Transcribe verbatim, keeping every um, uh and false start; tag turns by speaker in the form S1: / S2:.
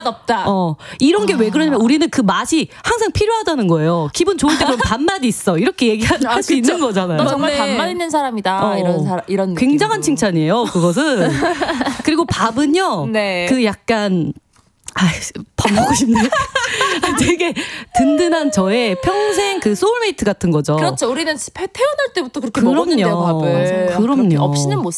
S1: 없다.
S2: 어, 이런 게 왜 그러냐면 우리는 그 맛이 항상 필요하다는 거예요. 기분 좋을 때 그럼 밥맛 있어. 이렇게 얘기할
S1: 아,
S2: 수 있는 거잖아요.
S1: 너 정말 밥맛 있는 사람이다.
S2: 어,
S1: 이런 사람, 이런
S2: 굉장한
S1: 느낌으로.
S2: 칭찬이에요. 그것은. 그리고 밥은요.
S1: 네.
S2: 그 약간 아, 밥 먹고 싶네. 되게 든든한 저의 평생 그 소울메이트 같은 거죠.
S1: 그렇죠. 우리는 태어날 때부터 그렇게
S2: 그럼요.
S1: 먹었는데요, 밥을.
S2: 맞아요. 그럼요.
S1: 그렇게 없이는 못